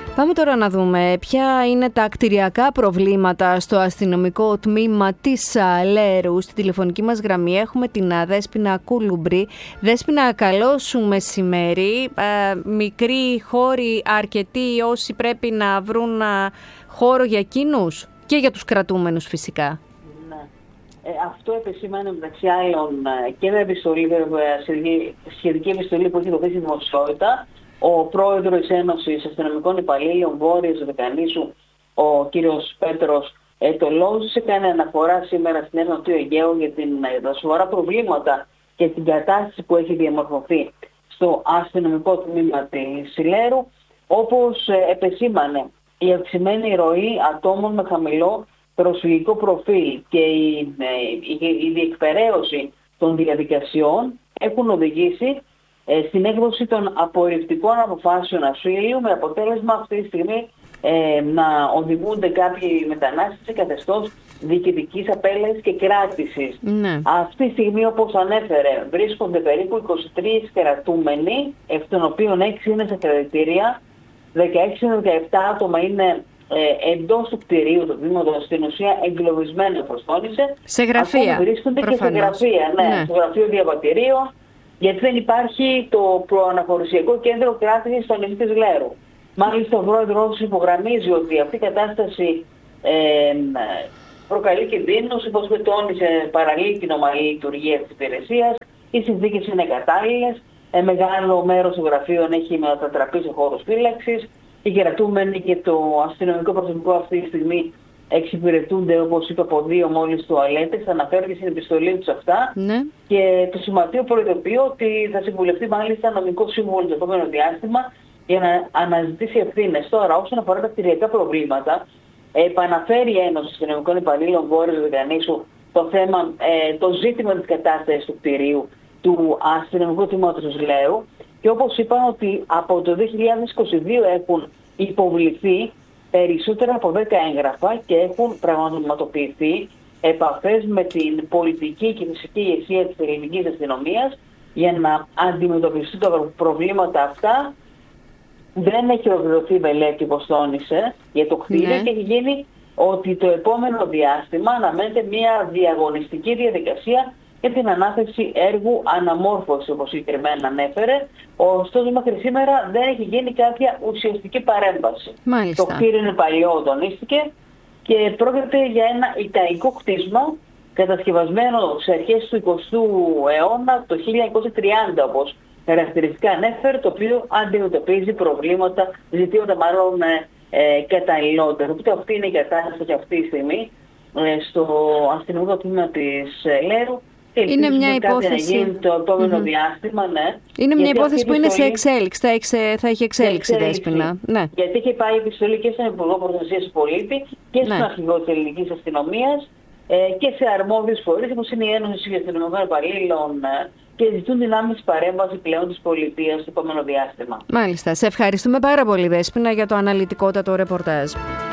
Πάμε τώρα να δούμε ποια είναι τα κτηριακά προβλήματα στο αστυνομικό τμήμα της Λέρου. Στη τηλεφωνική μας γραμμή έχουμε την Δέσποινα Κούλουμπρη. Δέσποινα, καλό σου μεσημέρι. Μικροί χώροι, αρκετοί όσοι πρέπει να βρουν χώρο για εκείνους και για τους κρατούμενους φυσικά. Αυτό επισήμανε μεταξύ άλλων και με επιστολή, σχετική επιστολή που έχει δοθεί στη δημοσιότητα, ο πρόεδρος της Ένωσης Αστυνομικών Υπαλλήλων Βόρειας Δεκανήσου, ο κύριος Πέτρος Ετολόζης, έκανε αναφορά σήμερα στην έρευνα του Αιγαίου για τα σοβαρά προβλήματα και την κατάσταση που έχει διαμορφωθεί στο αστυνομικό τμήμα της Λέρου, όπως επεσήμανε η αυξημένη ροή ατόμων με χαμηλό προσφυγικό προφίλ και η διεκπεραίωση των διαδικασιών έχουν οδηγήσει στην έκδοση των απορριπτικών αποφάσεων ασύλου, με αποτέλεσμα αυτή τη στιγμή να οδηγούνται κάποιοι μετανάστες σε καθεστώς διοικητικής απέλασης και κράτησης. Ναι. Αυτή τη στιγμή, όπως ανέφερε, βρίσκονται περίπου 23 κρατούμενοι, εκ των οποίων 6 είναι σε κρατητήρια, 16-17 άτομα είναι εντός του κτηρίου του τμήματος, στην ουσία εγκλωβισμένα, όπως τόνισε. Σε γραφεία. Ακόμα βρίσκονται προφανώς. Και σε γραφεία, ναι, στο γραφείο διαβατηρίων, γιατί δεν υπάρχει το προαναχωρησιακό κέντρο κράτησης στο νησί της Λέρου. Μάλιστα, ο πρόεδρος υπογραμμίζει ότι αυτή η κατάσταση προκαλεί κινδύνους, όπως τόνισε, παραλύει την ομαλή λειτουργία της υπηρεσίας, οι συνθήκες είναι κατάλληλες, μεγάλο μέρος των γραφείων έχει μετατραπεί σε χώρους φύλαξης, οι κρατούμενοι και το αστυνομικό προσωπικό αυτή τη στιγμή εξυπηρετούνται, όπως είπα, από 2 μόλις τουαλέτες. Αναφέρεται στην επιστολή τους αυτά. Ναι. Και το Σωματείο προειδοποιεί ότι θα συμβουλευτεί μάλιστα νομικό σύμβουλο το επόμενο διάστημα για να αναζητήσει ευθύνες. Τώρα, όσον αφορά τα κτηριακά προβλήματα, επαναφέρει η Ένωση Αστυνομικών Υπαλλήλων Βόρειας Δεκανήσου το ζήτημα της κατάστασης του κτηρίου του αστυνομικού τμήματος της Λέρου. Και όπως είπαν, ότι από το 2022 έχουν υποβληθεί περισσότερα από 10 έγγραφα και έχουν πραγματοποιηθεί επαφές με την πολιτική και φυσική ηγεσία της ελληνικής αστυνομίας για να αντιμετωπιστούν τα προβλήματα αυτά. Δεν έχει ολοκληρωθεί μελέτη, όπως τόνισε, για το κτίριο, Ναι. και έχει γίνει ότι το επόμενο διάστημα αναμένεται μια διαγωνιστική διαδικασία για την ανάθεση έργου αναμόρφωση, όπως συγκεκριμένα ανέφερε. Ωστόσο, μέχρι σήμερα δεν έχει γίνει κάποια ουσιαστική παρέμβαση. Μάλιστα. Το κτίριο είναι παλιό, τονίστηκε, και πρόκειται για ένα ιταϊκό κτίσμα κατασκευασμένο σε αρχές του 20ου αιώνα, το 1930, όπως χαρακτηριστικά ανέφερε, το οποίο αντιμετωπίζει προβλήματα, ζητήματα μάλλον καταλληλότερα. Οπότε αυτή είναι η κατάσταση και αυτή τη στιγμή στο αστυνομικό τμήμα της Λέρου. Είναι μια υπόθεση. Το επόμενο διάστημα, ναι. Είναι μια υπόθεση που είναι σε εξέλιξη. Θα έχει εξέλιξη, Δέσποινα. Ναι. Γιατί είχε πάει επιστολή και στον Υπουργό Προστασίας του Πολίτη και στον Αρχηγό της Ελληνικής Αστυνομίας και σε αρμόδιους φορείς, όπως είναι η Ένωση Αστυνομικών Υπαλλήλων, και ζητούν την άμεση παρέμβαση πλέον της πολιτείας στο επόμενο διάστημα. Μάλιστα. Σε ευχαριστούμε πάρα πολύ, Δέσποινα, για το αναλυτικότατο ρεπορτάζ.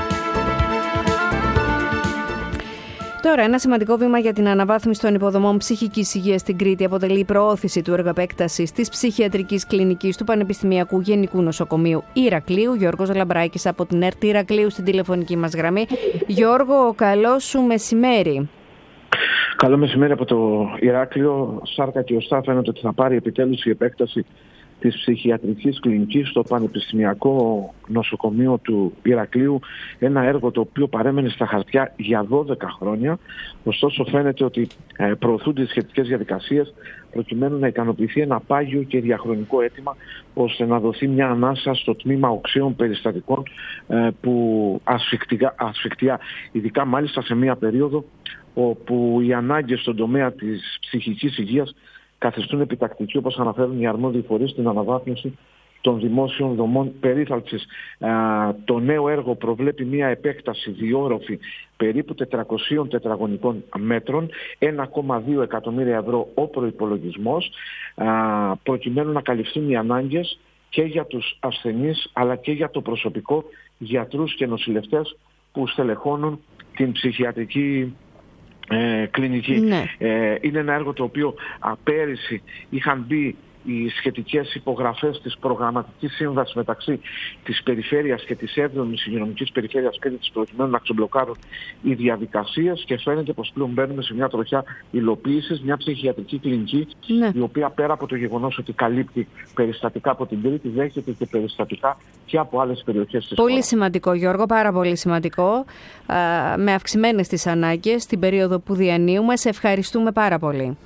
Τώρα, ένα σημαντικό βήμα για την αναβάθμιση των υποδομών ψυχικής υγείας στην Κρήτη αποτελεί η προώθηση του έργου επέκτασης της ψυχιατρικής κλινικής του Πανεπιστημιακού Γενικού Νοσοκομείου Ηρακλείου. Γιώργος Λαμπράκης από την ΕΡΤ Ηρακλείου στην τηλεφωνική μας γραμμή. Γιώργο, καλό σου μεσημέρι. Καλό μεσημέρι από το Ηράκλειο. Σάρκα και οστά φαίνεται ότι θα πάρει επιτέλους η επέκταση της ψυχιατρικής κλινικής στο Πανεπιστημιακό Νοσοκομείο του Ηρακλείου, ένα έργο το οποίο παρέμενε στα χαρτιά για 12 χρόνια. Ωστόσο φαίνεται ότι προωθούνται οι σχετικές διαδικασίες προκειμένου να ικανοποιηθεί ένα πάγιο και διαχρονικό αίτημα, ώστε να δοθεί μια ανάσα στο τμήμα οξέων περιστατικών που ασφικτιά, ειδικά μάλιστα σε μια περίοδο όπου οι ανάγκες στον τομέα της ψυχικής υγείας καθιστούν επιτακτική, όπως αναφέρουν οι αρμόδιοι φορείς, στην αναβάθμιση των δημόσιων δομών περίθαλψης. Το νέο έργο προβλέπει μια επέκταση διόροφη περίπου 400 τετραγωνικών μέτρων, 1,2 εκατομμύρια ευρώ ο προϋπολογισμός, προκειμένου να καλυφθούν οι ανάγκες και για τους ασθενείς αλλά και για το προσωπικό, γιατρούς και νοσηλευτές που στελεχώνουν την ψυχιατρική κλινική. Ναι. Είναι ένα έργο το οποίο πέρυσι είχαν μπει οι σχετικές υπογραφές της προγραμματικής σύμβασης μεταξύ της περιφέρειας και της 7ης υγειονομικής περιφέρειας Κρήτης, προκειμένου να ξεμπλοκάρουν οι διαδικασίες, και φαίνεται πως πλέον μπαίνουμε σε μια τροχιά υλοποίησης, μια ψυχιατρική κλινική, η οποία πέρα από το γεγονός ότι καλύπτει περιστατικά από την Κρήτη, δέχεται και περιστατικά και από άλλες περιοχές της χώρας. Πολύ σημαντικό, Γιώργο, πάρα πολύ σημαντικό, με αυξημένες τις ανάγκες στην περίοδο που διανύουμε. Σε ευχαριστούμε πάρα πολύ.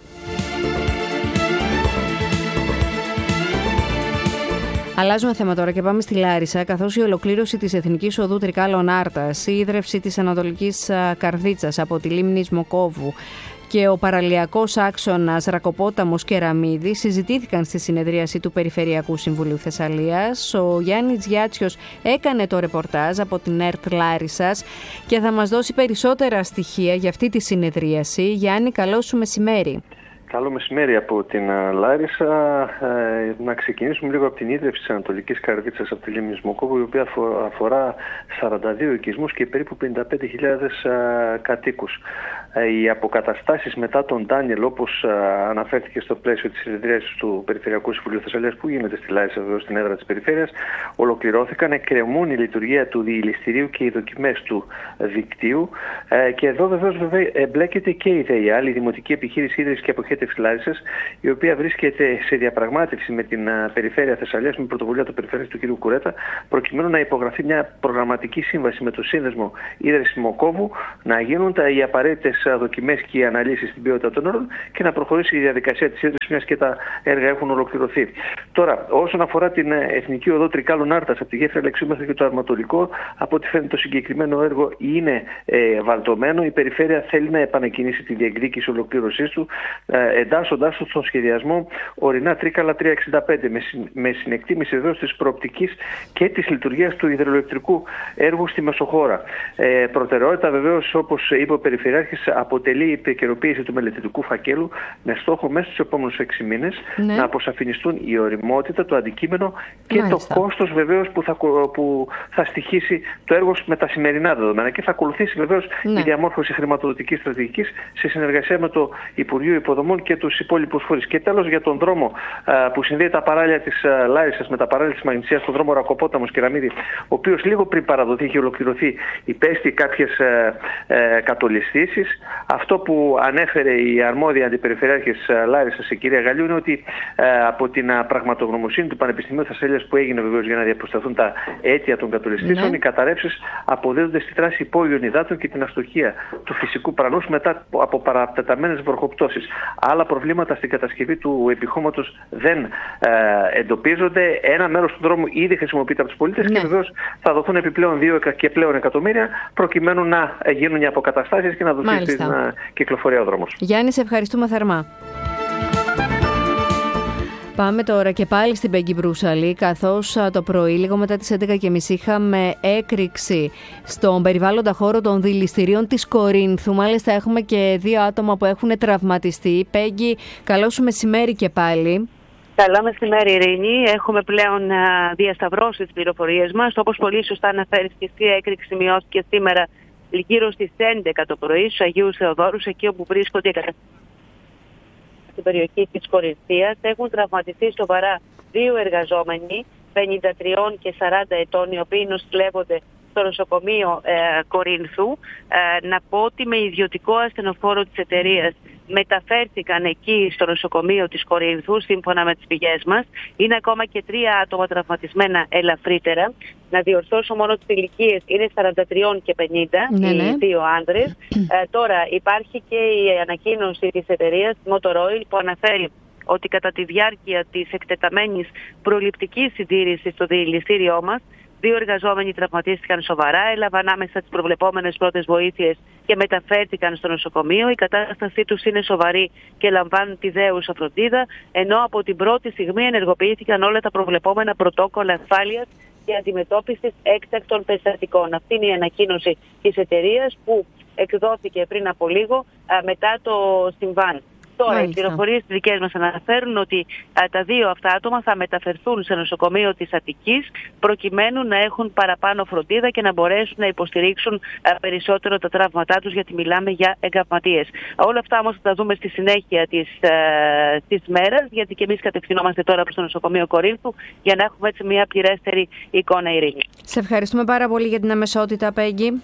Αλλάζουμε θέμα τώρα και πάμε στη Λάρισα, καθώς η ολοκλήρωση της Εθνικής Οδού Τρικάλων Άρτας, η ίδρυυση της Ανατολικής Καρδίτσας από τη λίμνη Σμοκόβου και ο παραλιακός άξονας Ρακοπόταμος Κεραμίδη συζητήθηκαν στη συνεδρίαση του Περιφερειακού Συμβουλίου Θεσσαλίας. Ο Γιάννης Γιάτσιος έκανε το ρεπορτάζ από την ΕΡΤ Λάρισσας και θα μας δώσει περισσότερα στοιχεία για αυτή τη συνεδρίαση. Γιάννη, καλό σου μεσημέρι. Καλό μεσημέρι από την Λάρισα. Να ξεκινήσουμε λίγο από την ίδρυυση της Ανατολικής Καρδίτσας από τη λίμνη Σμοκόβου, η οποία αφορά 42 οικισμούς και περίπου 55.000 κατοίκους. Οι αποκαταστάσεις μετά τον Ντάνιελ, όπως αναφέρθηκε στο πλαίσιο της συνεδρίασης του Περιφερειακού Συμβουλίου Θεσσαλίας, που γίνεται στη Λάρισα, εδώ στην έδρα της περιφέρειας, ολοκληρώθηκαν. Εκκρεμούν η λειτουργία του διηληστηρίου και οι δοκιμές του δικτύου. Και εδώ βεβαίως εμπλέκεται και η ΔΕΙΑΛ, η Δημοτική Επιχείρηση Ίδρυυσης και Αποχέτευσης Λάρισσας, η οποία βρίσκεται σε διαπραγμάτευση με την Περιφέρεια Θεσσαλίας, με πρωτοβουλία του Περιφερειάρχη του κ. Κουρέτα, προκειμένου να υπογραφεί μια προγραμματική σύμβαση με το Σύνδεσμο Ίδρυσης Σμοκόβου, να γίνουν οι απαραίτητες δοκιμές και οι αναλύσεις στην ποιότητα των όρων και να προχωρήσει η διαδικασία της ίδρυσης, μιας και τα έργα έχουν ολοκληρωθεί. Τώρα, όσον αφορά την Εθνική Οδό Τρικάλων Άρτας, από τη γέφυρα Αλεξίου μέχρι και το Αρματολικό, από ό,τι φαίνεται το συγκεκριμένο έργο είναι βαλτωμένο. Η Περιφέρεια θέλει να επανεκκινήσει τη διεκδίκηση ολοκλήρωσής του, εντάσσοντάς του στον σχεδιασμό ορεινά Τρίκαλα 365, με συνεκτίμηση εδώ της προοπτικής και της λειτουργίας του υδροελεκτρικού έργου στη Μεσοχώρα. Προτεραιότητα βεβαίως, όπως είπε ο Περιφερειάρχης, αποτελεί η επικαιροποίηση του μελετητικού φακέλου, με στόχο μέσα στους επόμενους 6 μήνες να αποσαφινιστούν η ωριμότητα, το αντικείμενο και το κόστος βεβαίως που θα στοιχήσει το έργο με τα σημερινά δεδομένα, και θα ακολουθήσει βεβαίως η διαμόρφωση χρηματοδοτικής στρατηγικής σε συνεργασία με το Υπουργείο Υποδομών και τους υπόλοιπους φορείς. Και τέλος, για τον δρόμο που συνδέει τα παράλια της Λάρισσας με τα παράλια της Μαγνησίας, τον δρόμο Ρακοπόταμος Κεραμίδη, ο οποίος λίγο πριν παραδοθεί και ολοκληρωθεί, υπέστη κάποιες κατολιστήσεις. Αυτό που ανέφερε η αρμόδια αντιπεριφερειάρχης Λάρισσας, η κυρία Γαλλίου, είναι ότι από την πραγματογνωμοσύνη του Πανεπιστημίου Θεσσαλίας, που έγινε βεβαίως για να διαπιστωθούν τα αίτια των κατολιστήσεων, οι καταρρεύσεις αποδίδονται στη δράση υπόγειων υδάτων και την αστοχία του φυσικού πρανούς μετά από παρατεταμένες βροχοπτώσεις. Άλλα προβλήματα στην κατασκευή του επιχώματος δεν εντοπίζονται. Ένα μέρος του δρόμου ήδη χρησιμοποιείται από τους πολίτες και βεβαίως θα δοθούν επιπλέον 2 και πλέον εκατομμύρια προκειμένου να γίνουν οι αποκαταστάσεις και να δοθεί στην κυκλοφορία ο δρόμος. Γιάννη, σε ευχαριστούμε θερμά. Πάμε τώρα και πάλι στην Πέγγι Μπρούσαλη, καθώς το πρωί, λίγο μετά τις 11.30, είχαμε έκρηξη στον περιβάλλοντα χώρο των δηληστηρίων της Κορίνθου. Μάλιστα έχουμε και 2 άτομα που έχουν τραυματιστεί. Πέγγι, καλό σου μεσημέρι και πάλι. Καλό μεσημέρι, Ειρήνη. Έχουμε πλέον διασταυρώσει τις πληροφορίες μας. Όπως πολύ σωστά αναφέρεις και εσύ, η έκρηξη σημειώθηκε σήμερα γύρω στις 11 το πρωί στους Αγίους Θεοδόρους, εκεί όπου βρίσκονται οι καταστάσεις στην περιοχή της Κορινθίας. Έχουν τραυματιστεί σοβαρά 2 εργαζόμενοι, 53 και 40 ετών, οι οποίοι νοσηλεύονται στο νοσοκομείο Κορίνθου. Να πω ότι με ιδιωτικό ασθενοφόρο της εταιρείας μεταφέρθηκαν εκεί στο νοσοκομείο της Κορίνθου, σύμφωνα με τις πηγές μας. Είναι ακόμα και 3 άτομα τραυματισμένα ελαφρύτερα. Να διορθώσω μόνο τις ηλικίες, είναι 43 και 50 οι 2 άντρες. Τώρα υπάρχει και η ανακοίνωση της εταιρείας Motor Oil, που αναφέρει ότι κατά τη διάρκεια της εκτεταμένης προληπτικής συντήρησης στο διελιστήριό μας, 2 εργαζόμενοι τραυματίστηκαν σοβαρά, έλαβαν άμεσα τις προβλεπόμενες πρώτες βοήθειες και μεταφέρθηκαν στο νοσοκομείο. Η κατάστασή τους είναι σοβαρή και λαμβάνουν τη δέουσα φροντίδα, ενώ από την πρώτη στιγμή ενεργοποιήθηκαν όλα τα προβλεπόμενα πρωτόκολλα ασφάλειας και αντιμετώπισης έκτακτων περιστατικών. Αυτή είναι η ανακοίνωση της εταιρείας που εκδόθηκε πριν από λίγο μετά το συμβάν. Τώρα, οι πληροφορίες δικές μας αναφέρουν ότι τα δύο αυτά άτομα θα μεταφερθούν σε νοσοκομείο της Αττικής προκειμένου να έχουν παραπάνω φροντίδα και να μπορέσουν να υποστηρίξουν περισσότερο τα τραύματά τους, γιατί μιλάμε για εγκαυματίες. Όλα αυτά όμως θα τα δούμε στη συνέχεια της μέρας, γιατί και εμείς κατευθυνόμαστε τώρα προς το νοσοκομείο Κορίνθου για να έχουμε έτσι μια πληρέστερη εικόνα, Ειρήνη. Σε ευχαριστούμε πάρα πολύ για την αμεσότητα, Πέγγι.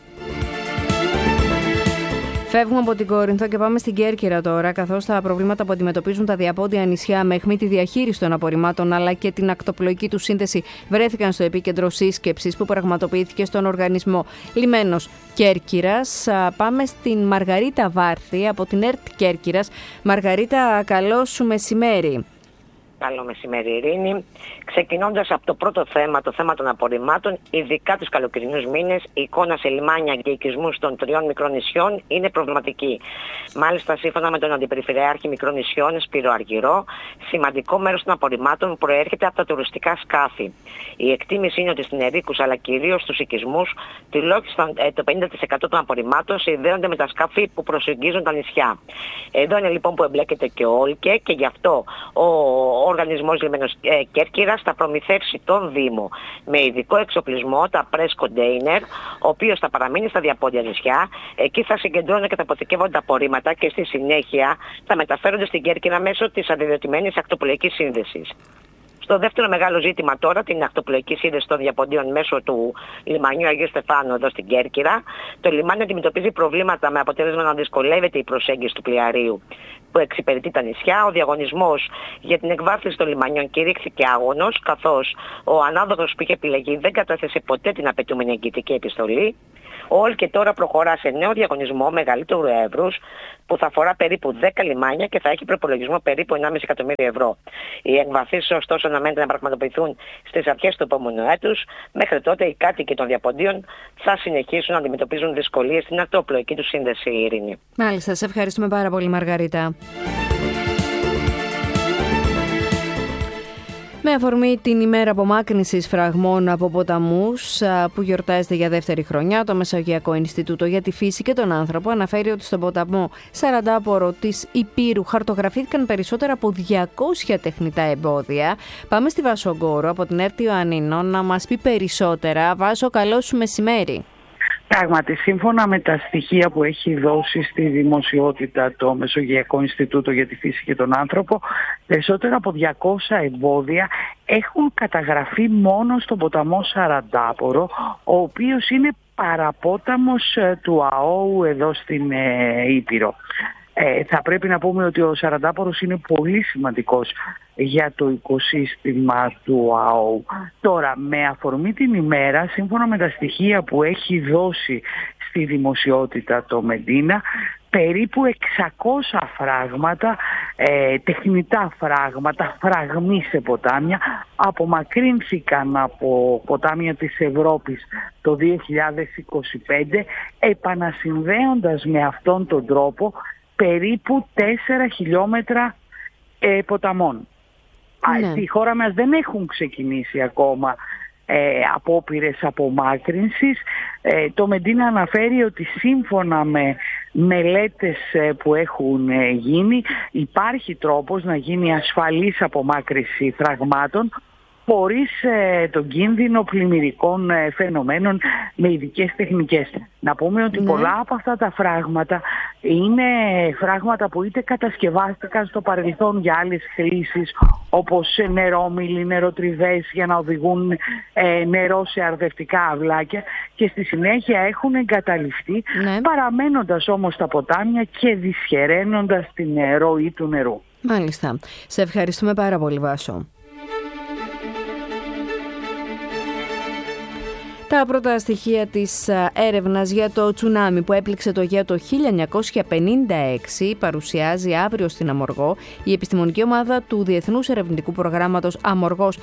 Φεύγουμε από την Κόρινθο και πάμε στην Κέρκυρα τώρα, καθώς τα προβλήματα που αντιμετωπίζουν τα διαπόντια νησιά με αιχμή τη διαχείριση των απορριμμάτων αλλά και την ακτοπλοϊκή του σύνδεση βρέθηκαν στο επίκεντρο σύσκεψης που πραγματοποιήθηκε στον οργανισμό Λιμένος Κέρκυρας. Πάμε στην Μαργαρίτα Βάρθη από την ΕΡΤ Κέρκυρας. Μαργαρίτα, καλό σου μεσημέρι. Καλό μεσημέρι, Ειρήνη. Ξεκινώντας από το πρώτο θέμα, το θέμα των απορριμμάτων, ειδικά τους καλοκαιρινούς μήνες, η εικόνα σε λιμάνια και οικισμούς των 3 μικρών νησιών είναι προβληματική. Μάλιστα, σύμφωνα με τον Αντιπεριφερειάρχη Μικρών Νησιών, Σπύρο Αργυρό, σημαντικό μέρος των απορριμμάτων προέρχεται από τα τουριστικά σκάφη. Η εκτίμηση είναι ότι στην Ερίκους, αλλά κυρίως στους οικισμούς, τουλάχιστον το 50% των απορριμμάτων συνδέονται με τα σκάφη που προσεγγίζουν τα νησιά. Εδώ είναι λοιπόν που εμπλέκεται και ο ΟΛΚΕ και γι' αυτό ο Οργανισμός Λιμένος Κέρκυρας θα προμηθεύσει τον Δήμο με ειδικό εξοπλισμό, τα press container, ο οποίος θα παραμείνει στα διαπόντια νησιά. Εκεί θα συγκεντρώνουν και θα αποθηκεύονται τα απορρίμματα και στη συνέχεια θα μεταφέρονται στην Κέρκυρα μέσω της αδειοδοτημένης ακτοπλοϊκής σύνδεσης. Στο δεύτερο μεγάλο ζήτημα τώρα, την ακτοπλοϊκή σύνδεση των διαποντίων μέσω του λιμανιού Αγίου Στεφάνου εδώ στην Κέρκυρα, το λιμάνι αντιμετωπίζει προβλήματα με αποτέλεσμα να δυσκολεύεται η προσέγγιση του πλοιαρίου που εξυπηρετεί τα νησιά. Ο διαγωνισμός για την εκβάθυνση των λιμανιών κηρύχθηκε άγωνος, καθώς ο ανάδοχος που είχε επιλεγεί δεν κατέθεσε ποτέ την απαιτούμενη εγγυητική επιστολή. Ο ΟΛΚΕ τώρα προχωρά σε νέο διαγωνισμό μεγαλύτερου εύρους που θα αφορά περίπου 10 λιμάνια και θα έχει προπολογισμό περίπου 1,5 εκατομμύριο ευρώ. Οι εκβαθήσεις ωστόσο αναμένεται να πραγματοποιηθούν στις αρχές του επόμενου έτους. Μέχρι τότε οι κάτοικοι των διαποντίων θα συνεχίσουν να αντιμετωπίζουν δυσκολίες στην ακτοπλοϊκή του σύνδεση, Ειρήνη. Μάλιστα, σε ευχαριστούμε πάρα πολύ, Μαργαρίτα. Με αφορμή την ημέρα απομάκρυνσης φραγμών από ποταμούς που γιορτάζεται για δεύτερη χρονιά, το Μεσογειακό Ινστιτούτο για τη Φύση και τον Άνθρωπο αναφέρει ότι στον ποταμό Σαραντάπορο της Υπήρου χαρτογραφήθηκαν περισσότερα από 200 τεχνητά εμπόδια. Πάμε στη Βάσο Γκόρο από την ΕΡΤ Ιωαννίνων να μας πει περισσότερα. Βάσο, καλό σου μεσημέρι. Πράγματι, σύμφωνα με τα στοιχεία που έχει δώσει στη δημοσιότητα το Μεσογειακό Ινστιτούτο για τη Φύση και τον Άνθρωπο, περισσότερα από 200 εμπόδια έχουν καταγραφεί μόνο στον ποταμό Σαραντάπορο, ο οποίος είναι παραπόταμος του ΑΟΟΥ εδώ στην Ήπειρο. Θα πρέπει να πούμε ότι ο Σαραντάπορος είναι πολύ σημαντικός για το οικοσύστημα του ΑΟΟΥ. Τώρα, με αφορμή την ημέρα, σύμφωνα με τα στοιχεία που έχει δώσει στη δημοσιότητα το Μεντίνα, περίπου 600 φράγματα, τεχνητά φράγματα, φραγμοί σε ποτάμια, απομακρύνθηκαν από ποτάμια της Ευρώπης το 2025, επανασυνδέοντας με αυτόν τον τρόπο περίπου 4 χιλιόμετρα ποταμών. Ναι. Στη χώρα μας δεν έχουν ξεκινήσει ακόμα απόπειρες απομάκρυνσης. Το Μεντίνα αναφέρει ότι σύμφωνα με μελέτες που έχουν γίνει υπάρχει τρόπος να γίνει ασφαλής απομάκρυνση φραγμάτων χωρίς τον κίνδυνο πλημμυρικών φαινομένων με ειδικές τεχνικές. Να πούμε ότι πολλά από αυτά τα φράγματα είναι φράγματα που είτε κατασκευάστηκαν στο παρελθόν για άλλες χρήσεις, όπως νερόμυλοι, νεροτριβές για να οδηγούν νερό σε αρδευτικά αυλάκια, και στη συνέχεια έχουν εγκαταλειφθεί, παραμένοντας όμως στα ποτάμια και δυσχεραίνοντας την ροή του νερού. Μάλιστα. Σε ευχαριστούμε πάρα πολύ, Βάσο. Τα πρώτα στοιχεία της έρευνας για το τσουνάμι που έπληξε το Αιγαίο το 1956 παρουσιάζει αύριο στην Αμοργό η επιστημονική ομάδα του Διεθνούς Ερευνητικού Προγράμματος Αμοργός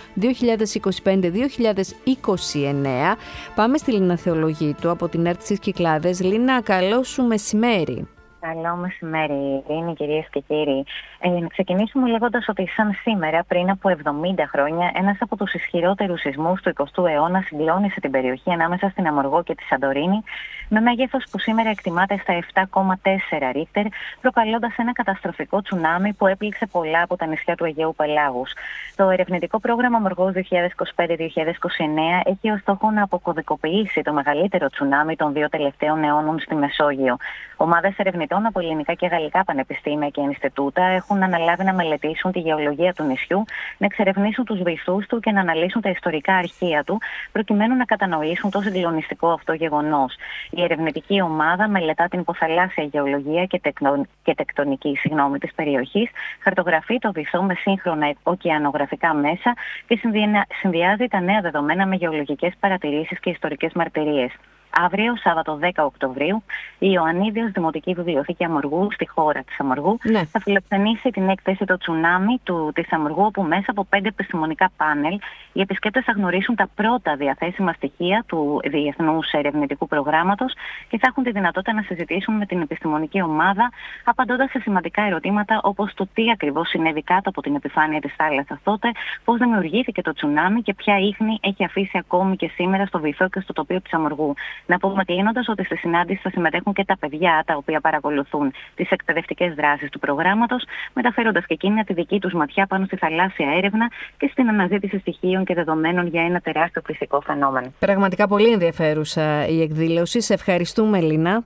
2025-2029. Πάμε στη Λίνα Θεολογίτου από την ΕΡΤ στις Κυκλάδες. Λίνα, καλό σου μεσημέρι. Καλό μεσημέρι, Ειρήνη, κυρίες και κύριοι. Να ξεκινήσουμε λέγοντας ότι σαν σήμερα, πριν από 70 χρόνια, ένας από τους ισχυρότερους σεισμούς του 20ου αιώνα συγκλώνησε την περιοχή ανάμεσα στην Αμοργό και τη Σαντορίνη, με μέγεθος που σήμερα εκτιμάται στα 7,4 Ρίχτερ, προκαλώντας ένα καταστροφικό τσουνάμι που έπληξε πολλά από τα νησιά του Αιγαίου Πελάγους. Το ερευνητικό πρόγραμμα Αμοργός 2025-2029 έχει ως στόχο να αποκωδικοποιήσει το μεγαλύτερο τσουνάμι των 2 τελευταίων αιώνων στη Μεσόγειο. Ομάδες ερευνητών από ελληνικά και γαλλικά πανεπιστήμια και Ινστιτούτα έχουν αναλάβει να μελετήσουν τη γεωλογία του νησιού, να εξερευνήσουν τους βυθούς του και να αναλύσουν τα ιστορικά αρχεία του, προκειμένου να κατανοήσουν το συγκλονιστικό αυτό γεγονός. Η ερευνητική ομάδα μελετά την υποθαλάσσια γεωλογία και τεκτονική της περιοχής, χαρτογραφεί το βυθό με σύγχρονα ωκεανογραφικά μέσα και συνδυάζει τα νέα δεδομένα με γεωλογικές παρατηρήσεις και ιστορικές μαρτυρίες. Αύριο, Σάββατο 10 Οκτωβρίου, η Ιωαννίδιος Δημοτική Βιβλιοθήκη Αμοργού, στη χώρα της Αμοργού, θα φιλοξενήσει την έκθεση «Το τσουνάμι» της Αμοργού, όπου μέσα από 5 επιστημονικά πάνελ οι επισκέπτες θα γνωρίσουν τα πρώτα διαθέσιμα στοιχεία του Διεθνούς Ερευνητικού Προγράμματος και θα έχουν τη δυνατότητα να συζητήσουν με την επιστημονική ομάδα, απαντώντας σε σημαντικά ερωτήματα όπως το τι ακριβώς συνέβη κάτω από την επιφάνεια της θάλασσας τότε, πώς δημιουργήθηκε το τσουνάμι και ποια ίχνη έχει αφήσει ακόμη και σήμερα στο βυθό και στο τοπίο της Αμοργού. Να πούμε κλείνοντας ότι στη συνάντηση θα συμμετέχουν και τα παιδιά τα οποία παρακολουθούν τις εκπαιδευτικές δράσεις του προγράμματος, μεταφέροντας και εκείνα τη δική τους ματιά πάνω στη θαλάσσια έρευνα και στην αναζήτηση στοιχείων και δεδομένων για ένα τεράστιο φυσικό φαινόμενο. Πραγματικά πολύ ενδιαφέρουσα η εκδήλωση. Σε ευχαριστούμε, Λίνα.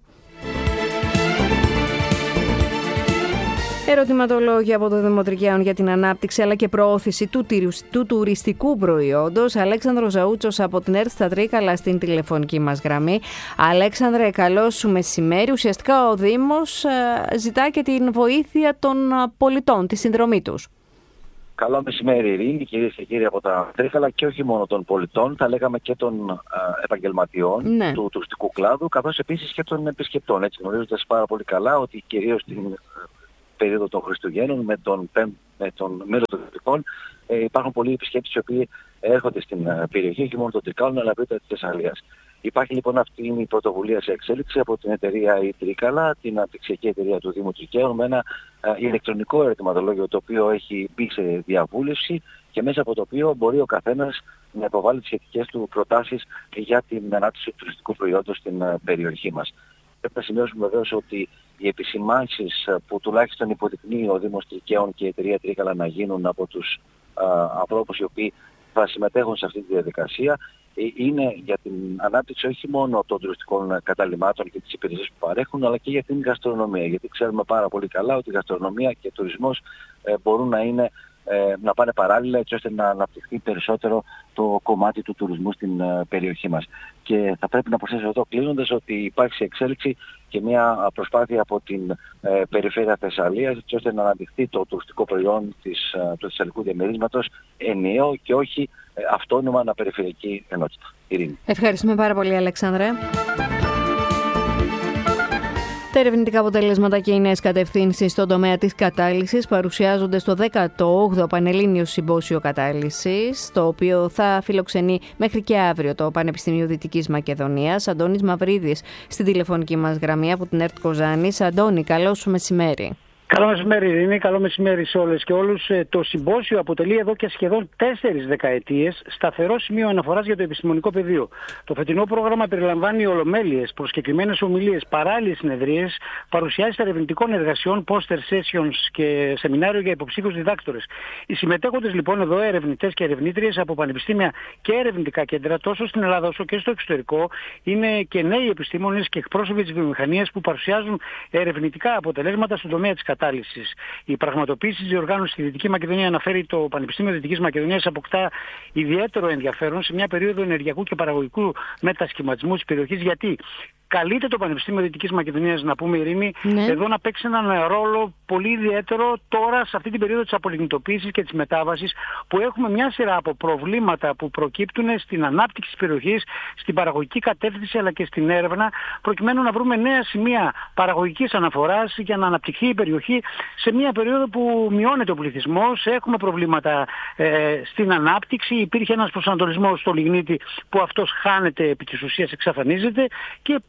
Ερωτηματολόγια από το Δημοτρικαίων για την ανάπτυξη αλλά και προώθηση του τουριστικού προϊόντος. Αλέξανδρος Ζαούτσος από την ΕΡΤ στα Τρίκαλα στην τηλεφωνική μας γραμμή. Αλέξανδρε, καλό σου μεσημέρι. Ουσιαστικά ο Δήμος ζητά και την βοήθεια των πολιτών, τη συνδρομή τους. Καλό μεσημέρι, Ειρήνη, κυρίες και κύριοι από τα Τρίκαλα, και όχι μόνο των πολιτών, θα λέγαμε και των επαγγελματιών του τουριστικού κλάδου, καθώς επίσης και των επισκεπτών. Έτσι, γνωρίζοντας πάρα πολύ καλά ότι κυρίως την περίοδο των Χριστουγέννων με τον μέλλον των Δυτικών υπάρχουν πολλοί επισκέπτες οι οποίοι έρχονται στην περιοχή, όχι μόνο των Τρικάλων αλλά και της Θεσσαλίας. Υπάρχει λοιπόν αυτή η πρωτοβουλία σε εξέλιξη από την εταιρεία η Τρίκαλα, την αναπτυξιακή εταιρεία του Δήμου Τρικαίων, με ένα ηλεκτρονικό ερωτηματολόγιο το οποίο έχει μπει σε διαβούλευση και μέσα από το οποίο μπορεί ο καθένας να υποβάλει τις σχετικές του προτάσεις για την ανάπτυξη του τουριστικού προϊόντος στην περιοχή μας. Πρέπει να σημειώσουμε βεβαίως ότι οι επισημάνσεις που τουλάχιστον υποδεικνύει ο Δήμος Τρικαίων και η εταιρεία Τρίκαλα να γίνουν από τους ανθρώπους οι οποίοι θα συμμετέχουν σε αυτή τη διαδικασία είναι για την ανάπτυξη όχι μόνο των τουριστικών καταλυμάτων και τις υπηρεσίες που παρέχουν, αλλά και για την γαστρονομία. Γιατί ξέρουμε πάρα πολύ καλά ότι η γαστρονομία και ο τουρισμός μπορούν να πάνε παράλληλα, έτσι ώστε να αναπτυχθεί περισσότερο το κομμάτι του τουρισμού στην περιοχή μας. Και θα πρέπει να προσθέσω εδώ κλείνοντας ότι υπάρχει σε εξέλιξη και μια προσπάθεια από την περιφέρεια Θεσσαλίας, έτσι ώστε να αναπτυχθεί το τουριστικό προϊόν του θεσσαλικού διαμερίσματος ενιαίο και όχι αυτόνομα αναπεριφερειακή ενότητα. Ειρήνη. Ευχαριστούμε πάρα πολύ, Αλέξανδρε. Τα ερευνητικά αποτελέσματα και οι νέες κατευθύνσεις στον τομέα της κατάλυσης παρουσιάζονται στο 18ο Πανελλήνιο Συμπόσιο Κατάλυσης, το οποίο θα φιλοξενεί μέχρι και αύριο το Πανεπιστήμιο Δυτικής Μακεδονίας. Αντώνης Μαυρίδης στην τηλεφωνική μας γραμμή από την ΕΡΤ Κοζάνης. Αντώνη, καλό σου μεσημέρι. Καλό μεσημέρι, Ειρήνη. Καλό μεσημέρι σε όλες και όλους. Το συμπόσιο αποτελεί εδώ και σχεδόν 4 δεκαετίες σταθερό σημείο αναφοράς για το επιστημονικό πεδίο. Το φετινό πρόγραμμα περιλαμβάνει ολομέλειες, προσκεκλημένες ομιλίες, παράλληλες συνεδρίες, παρουσιάσεις ερευνητικών εργασιών, poster sessions και σεμινάριο για υποψήφιους διδάκτορες. Οι συμμετέχοντες λοιπόν εδώ, ερευνητές και ερευνήτριες από πανεπιστήμια και ερευνητικά κέντρα, τόσο στην Ελλάδα όσο και στο εξωτερικό, είναι και νέοι επιστήμονες και εκπρόσωποι της βιομηχανίας που παρουσιάζουν ερευνητικά αποτελέσματα στον τομέα της κατάλυσης. Η πραγματοποίηση της διοργάνωσης στη Δυτική Μακεδονία, αναφέρει το Πανεπιστήμιο Δυτικής Μακεδονίας, αποκτά ιδιαίτερο ενδιαφέρον σε μια περίοδο ενεργειακού και παραγωγικού μετασχηματισμού της περιοχής, γιατί καλείται το Πανεπιστήμιο Δυτικής Μακεδονίας, να πούμε, Ειρήνη, εδώ να παίξει έναν ρόλο πολύ ιδιαίτερο τώρα σε αυτή την περίοδο της απολιγνητοποίησης και της μετάβασης, που έχουμε μια σειρά από προβλήματα που προκύπτουν στην ανάπτυξη της περιοχής, στην παραγωγική κατεύθυνση αλλά και στην έρευνα, προκειμένου να βρούμε νέα σημεία παραγωγικής αναφοράς για να αναπτυχθεί η περιοχή σε μια περίοδο που μειώνεται ο πληθυσμός, έχουμε προβλήματα στην ανάπτυξη, υπήρχε ένας προσανατολισμός στο λιγνίτη που αυτός χάνεται, επί της ουσίας εξαφανίζεται, και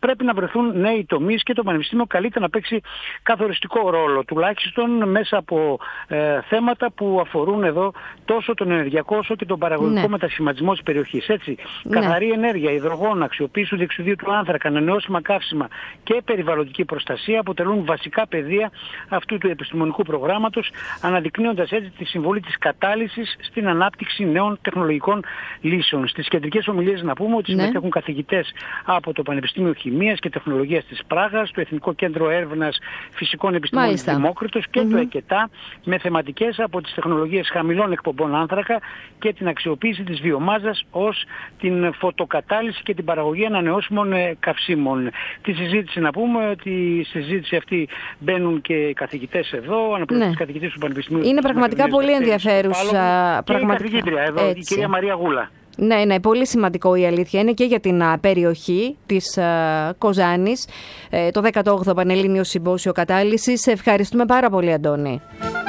πρέπει να βρεθούν νέοι τομείς και το Πανεπιστήμιο καλείται να παίξει καθοριστικό ρόλο, τουλάχιστον μέσα από θέματα που αφορούν εδώ τόσο τον ενεργειακό όσο και τον παραγωγικό μετασχηματισμό της περιοχής. Έτσι, καθαρή ενέργεια, υδρογόνο, αξιοποίηση του διοξειδίου του άνθρακα, ανανεώσιμα καύσιμα και περιβαλλοντική προστασία αποτελούν βασικά πεδία αυτού του επιστημονικού προγράμματος, αναδεικνύοντας έτσι τη συμβολή της κατάλυσης στην ανάπτυξη νέων τεχνολογικών λύσεων. Στις κεντρικές ομιλίες να πούμε ότι συμμετέχουν καθηγητές από το Πανεπιστήμιο Χημείας και Τεχνολογίας της Πράγας, το Εθνικό Κέντρο Έρευνας Φυσικών Επιστημών της Δημόκριτος και το ΕΚΕΤΑ, με θεματικές από τις τεχνολογίες χαμηλών εκπομπών άνθρακα και την αξιοποίηση της βιομάζας ως την φωτοκατάλυση και την παραγωγή ανανεώσιμων καυσίμων. Τη συζήτηση να πούμε ότι στη συζήτηση αυτή μπαίνουν και καθηγητές εδώ, αναπληρωτές καθηγητές του Πανεπιστημίου. Είναι πραγματικά πολύ ενδιαφέρουσα. Και η καθηγήτρια εδώ, η κυρία Μαρία Γούλα. Ναι, πολύ σημαντικό η αλήθεια είναι και για την περιοχή της Κοζάνης, το 18ο Πανελλήνιο Συμπόσιο Κατάλυσης. Ευχαριστούμε πάρα πολύ, Αντώνη.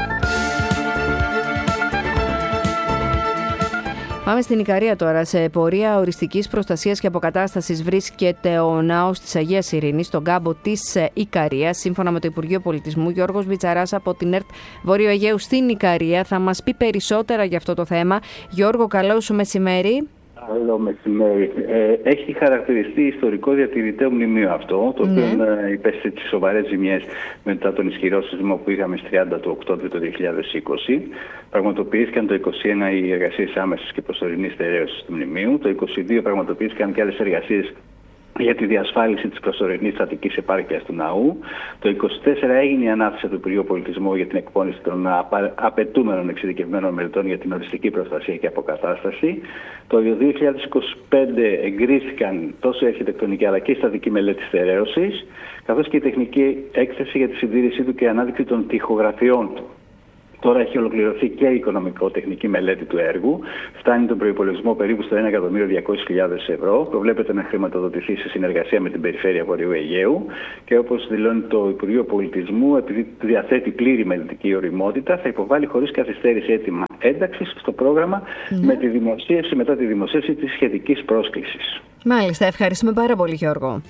Πάμε στην Ικαρία τώρα. Σε πορεία οριστικής προστασίας και αποκατάστασης βρίσκεται ο ναός της Αγίας Ειρήνης στον κάμπο της Ικαρίας. Σύμφωνα με το Υπουργείο Πολιτισμού, Γιώργος Μπιτσαράς από την ΕΡΤ Βόρειο Αιγαίου στην Ικαρία θα μας πει περισσότερα για αυτό το θέμα. Γιώργο, καλό σου μεσημέρι. Καλό μεσημέρι. Έχει χαρακτηριστεί ιστορικό διατηρητέο μνημείο αυτό, το οποίο υπέστη τις σοβαρές ζημιές μετά τον ισχυρό σεισμό που είχαμε στις 30 του Οκτώβριου του 2020. Πραγματοποιήθηκαν το 2021 οι εργασίες άμεσης και προσωρινής στερέωσης του μνημείου. Το 2022 πραγματοποιήθηκαν και άλλες εργασίες για τη διασφάλιση της προσωρινής στατικής επάρκειας του ναού. Το 2024 έγινε η ανάθεση του Υπουργείου Πολιτισμού για την εκπόνηση των απαιτούμενων εξειδικευμένων μελετών για την οριστική προστασία και αποκατάσταση. Το 2025 εγκρίθηκαν τόσο η αρχιτεκτονική αλλά και η στατική μελέτη στερέωσης, καθώς και η τεχνική έκθεση για τη συντήρησή του και ανάδειξη των τοιχογραφιών του. Τώρα έχει ολοκληρωθεί και η οικονομικό-τεχνική μελέτη του έργου. Φτάνει τον προϋπολογισμό περίπου στο 1.200.000 ευρώ. Προβλέπεται να χρηματοδοτηθεί σε συνεργασία με την Περιφέρεια Βορείου Αιγαίου. Και όπως δηλώνει το Υπουργείο Πολιτισμού, επειδή διαθέτει πλήρη μελετική ωριμότητα, θα υποβάλει χωρίς καθυστέρηση αίτημα ένταξης στο πρόγραμμα μετά τη δημοσίευση της σχετικής πρόσκλησης. Μάλιστα, ευχαριστούμε πάρα πολύ, Γιώργο.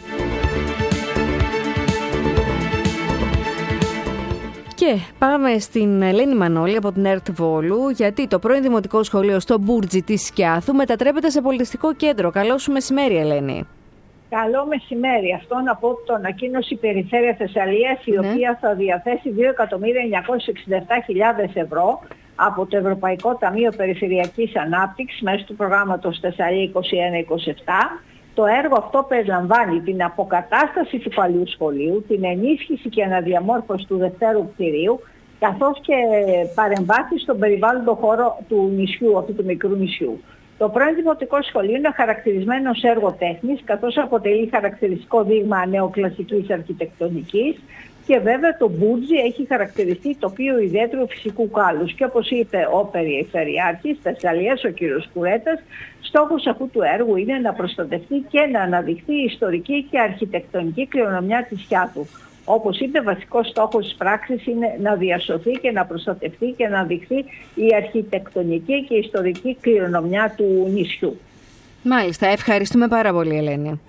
Και πάμε στην Ελένη Μανώλη από την ΕΡΤ Βόλου, γιατί το πρώην Δημοτικό Σχολείο στο Μπούρτζι της Σκιάθου μετατρέπεται σε πολιτιστικό κέντρο. Καλό σου μεσημέρι, Ελένη. Καλό μεσημέρι. Αυτό να πω το ανακοίνωση η Περιφέρεια Θεσσαλίας, η οποία θα διαθέσει 2.967.000 ευρώ από το Ευρωπαϊκό Ταμείο Περιφερειακής Ανάπτυξης μέσω του προγράμματος Θεσσαλία 21-27. Το έργο αυτό περιλαμβάνει την αποκατάσταση του παλιού σχολείου, την ενίσχυση και αναδιαμόρφωση του δευτέρου κτηρίου, καθώς και παρεμβάσεις στον περιβάλλοντο χώρο του νησιού, αυτού του μικρού νησιού. Το πρώην Δημοτικό Σχολείο είναι χαρακτηρισμένο ως έργο τέχνης, καθώς αποτελεί χαρακτηριστικό δείγμα νεοκλασικής αρχιτεκτονικής. Και βέβαια το Μπούρτζι έχει χαρακτηριστεί τοπίο ιδιαίτερου φυσικού κάλους. Και όπως είπε ο Περιφερειάρχης Θεσσαλίας, ο κ. Κουρέτας, στόχος αυτού του έργου είναι να προστατευτεί και να αναδειχθεί η ιστορική και αρχιτεκτονική κληρονομιά της Σκιάθου. Όπως είπε, βασικός στόχος της πράξης είναι να διασωθεί και να προστατευτεί και να αναδειχθεί η αρχιτεκτονική και η ιστορική κληρονομιά του νησιού. Μάλιστα, ευχαριστούμε πάρα πολύ, Ελένη.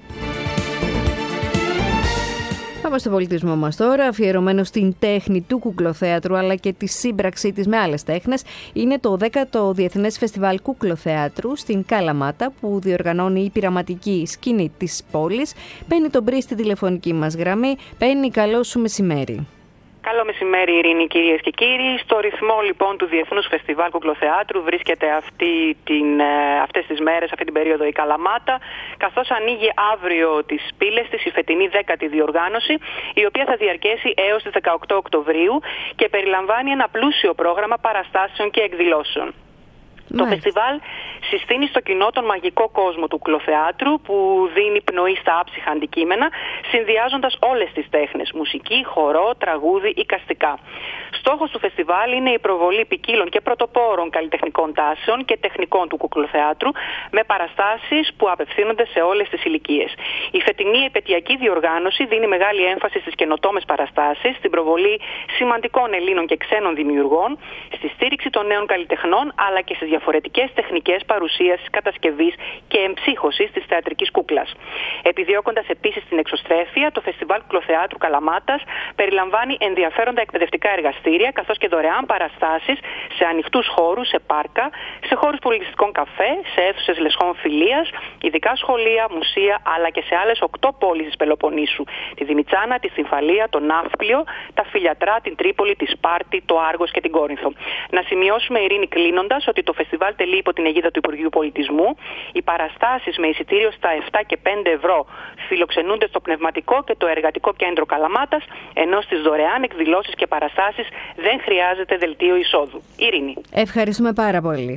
Πάμε στο πολιτισμό μας τώρα, αφιερωμένο στην τέχνη του κουκλοθέατρου αλλά και τη σύμπραξη της με άλλες τέχνες. Είναι το 10ο Διεθνές Φεστιβάλ Κουκλοθέατρου στην Καλαμάτα, που διοργανώνει η πειραματική σκηνή της πόλης. Παίρνει τον Μπρι στη τηλεφωνική μας γραμμή. Παίρνει, καλό σου μεσημέρι. Καλό μεσημέρι, Ειρήνη, κυρίες και κύριοι. Στο ρυθμό λοιπόν του Διεθνούς Φεστιβάλ Κουκλοθεάτρου βρίσκεται αυτές τις μέρες, αυτή την περίοδο, η Καλαμάτα, καθώς ανοίγει αύριο τις πύλες της η φετινή 10η διοργάνωση, η οποία θα διαρκέσει έως τις 18 Οκτωβρίου και περιλαμβάνει ένα πλούσιο πρόγραμμα παραστάσεων και εκδηλώσεων. Το φεστιβάλ συστήνει στο κοινό τον μαγικό κόσμο του κουκλοθεάτρου, που δίνει πνοή στα άψυχα αντικείμενα, συνδυάζοντας όλες τις τέχνες, μουσική, χορό, τραγούδι, εικαστικά. Στόχος του φεστιβάλ είναι η προβολή ποικίλων και πρωτοπόρων καλλιτεχνικών τάσεων και τεχνικών του κουκλοθεάτρου, με παραστάσεις που απευθύνονται σε όλες τις ηλικίες. Η φετινή επετειακή διοργάνωση δίνει μεγάλη έμφαση στις καινοτόμες παραστάσεις, στην προβολή σημαντικών Ελλήνων και ξένων δημιουργών, στη στήριξη των νέων καλλιτεχνών, αλλά και στις διαφορετικές τεχνικές παρουσίασης, κατασκευής και εμψύχωσης της θεατρικής κούκλας. Επιδιώκοντας επίσης την εξωστρέφεια, το Φεστιβάλ Κουκλοθεάτρου Καλαμάτας περιλαμβάνει ενδιαφέροντα εκπαιδευτικά εργαστήρια καθώς και δωρεάν παραστάσεις σε ανοιχτούς χώρους, σε πάρκα, σε χώρους πολιτιστικών καφέ, σε αίθουσες λεσχών φιλίας, ειδικά σχολεία, μουσεία αλλά και σε άλλες 8 πόλεις της Πελοποννήσου: τη Δημητσάνα, τη Συμφαλία, τον Ναύπλιο, τα Φιλιατρά, την Τρίπολη, τη Σπάρτη, το Άργος και την Κόρινθο. Να σημειώσουμε, Ειρήνη, κλείνοντας, ότι το φεστιβάλ τελεί υπό την αιγίδα του Υπουργείου Πολιτισμού. Οι παραστάσεις με εισιτήριο στα 7 και 5 ευρώ φιλοξενούνται στο Πνευματικό και το Εργατικό Κέντρο Καλαμάτας, ενώ στις δωρεάν εκδηλώσεις και παραστάσεις δεν χρειάζεται δελτίο εισόδου. Ειρήνη. Ευχαριστούμε πάρα πολύ.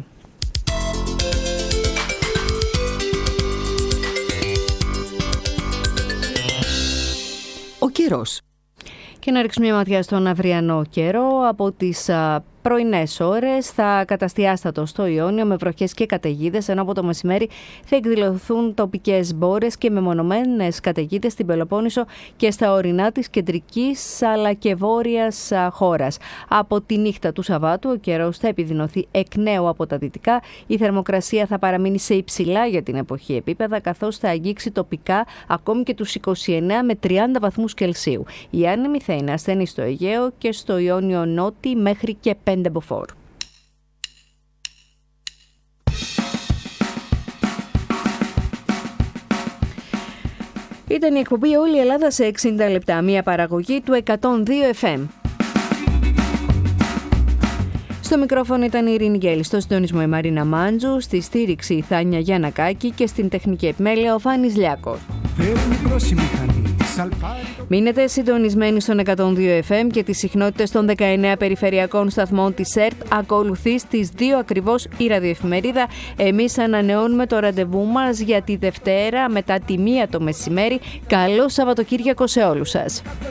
Ο καιρός. Και να ρίξουμε μια ματιά στον αυριανό καιρό. Από τις πρωινές ώρες θα καταστεί άστατο στο Ιόνιο με βροχές και καταιγίδες, ενώ από το μεσημέρι θα εκδηλωθούν τοπικές μπόρες και μεμονωμένες καταιγίδες στην Πελοπόννησο και στα ορεινά της κεντρικής αλλά και βόρειας χώρας. Από τη νύχτα του Σαββάτου ο καιρός θα επιδεινωθεί εκ νέου από τα δυτικά. Η θερμοκρασία θα παραμείνει σε υψηλά για την εποχή επίπεδα, καθώς θα αγγίξει τοπικά ακόμη και τους 29 με 30 βαθμούς Κελσίου. Η άνεμη θα είναι ασθενή στο Αιγαίο και στο Ιόνιο Νότι μέχρι και 5 μποφόρ. Ήταν η εκπομπή «Όλη η Ελλάδα σε 60 λεπτά», μια παραγωγή του 102 FM. Στο μικρόφωνο ήταν η Ειρήνη Γκέλη, στο συντονισμό η Μαρίνα Μάντζου, στη στήριξη η Θάνια Γιαννακάκη και στην τεχνική επιμέλεια ο Φάνης Λιάκος. Μείνετε συντονισμένοι στον 102 FM και τις συχνότητες των 19 περιφερειακών σταθμών της ΕΡΤ. Ακολουθεί στις 2 ακριβώς η ραδιοεφημερίδα. Εμείς ανανεώνουμε το ραντεβού μας για τη Δευτέρα μετά τη 1 το μεσημέρι. Καλό Σαββατοκύριακο σε όλους σας.